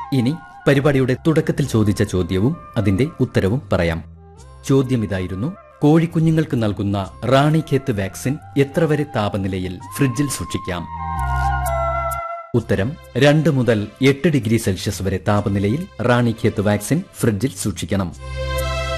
ഇനി പരിപാടിയുടെ തുടക്കത്തിൽ ചോദിച്ച ചോദ്യവും അതിന്റെ ഉത്തരവും പറയാം. ചോദ്യം ഇതായിരുന്നു: കോഴിക്കുഞ്ഞുങ്ങൾക്ക് നൽകുന്ന റാണിഖേത്ത് വാക്സിൻ എത്ര വരെ താപനിലയിൽ ഫ്രിഡ്ജിൽ സൂക്ഷിക്കാം? ഉത്തരം: 2 മുതൽ 8 ഡിഗ്രി സെൽഷ്യസ് വരെ താപനിലയിൽ റാണിഖേത്ത് വാക്സിൻ ഫ്രിഡ്ജിൽ സൂക്ഷിക്കണം.